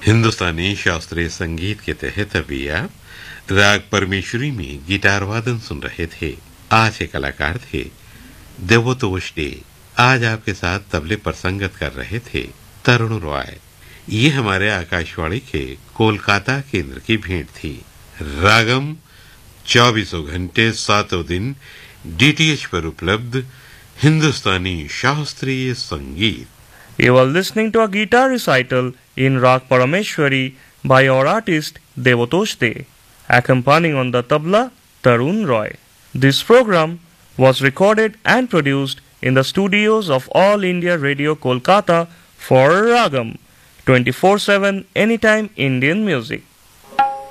हिंदुस्तानी शास्त्रीय संगीत के तहत अभी आप राग परमेश्वरी में गिटार वादन सुन रहे थे। आज के कलाकार थे देवतोष डे। आज आपके साथ तबले पर संगत कर रहे थे तरुण रॉय। ये हमारे आकाशवाणी के कोलकाता केंद्र की भेंट थी। रागम 24 घंटे 7 दिन डीटीएच पर उपलब्ध हिंदुस्तानी शास्त्रीय संगीत। You are listening to a guitar recital in Rag Parameshwari by our artist Devatosh De, accompanying on the tabla Tarun Roy. This program was recorded and produced in the studios of All India Radio Kolkata for Ragam 24/7 Anytime Indian Music.